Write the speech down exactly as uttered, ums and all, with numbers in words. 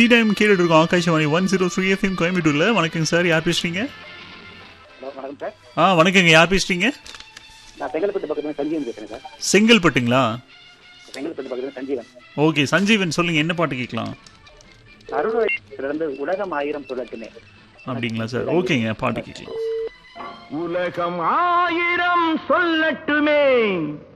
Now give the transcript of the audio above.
Tea time கேட்டுட்டு இருக்கோம் Akashvani one zero three FM கோயம்புத்தூர்ல. வணக்கங்க சார், யார் பேசுறீங்க? வணக்கம் சார். ஆ வணக்கங்க, யார் பேசுறீங்க? நான் செங்கல்பட்டு பக்கத்துல சஞ்சீவன் பேசுறேன் சார். செங்கல்பட்டுங்களா? செங்கல்பட்டு பக்கத்துல சஞ்சீவன். ஓகே சஞ்சீவன், சொல்லுங்க என்ன பாட்டு கேட்கலாம்? அருள்வாயிலிருந்து உலகம் ஆயிரம் சொல்லட்டுமே. அப்படிங்களா சார்? ஓகேங்க, பாட்டு கேட்கலாம். உலகம் ஆயிரம் சொல்லட்டுமே